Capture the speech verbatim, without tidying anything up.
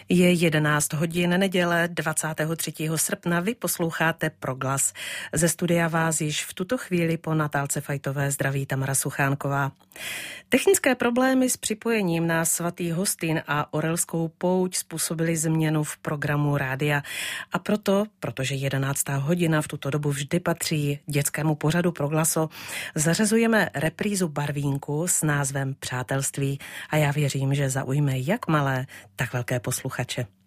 Je jedenáct hodin neděle dvacátého třetího srpna. Vy posloucháte Proglas. Ze studia vás již v tuto chvíli po Natálce Fajtové zdraví Tamara Suchánková. Technické problémy s připojením na svatý Hostin a Orelskou pouť způsobily změnu v programu rádia. A proto, protože jedenáctá hodina v tuto dobu vždy patří dětskému pořadu Proglaso, zařazujeme reprízu Barvínku s názvem Přátelství a já věřím, že zaujme jak malé, tak velké posluchače.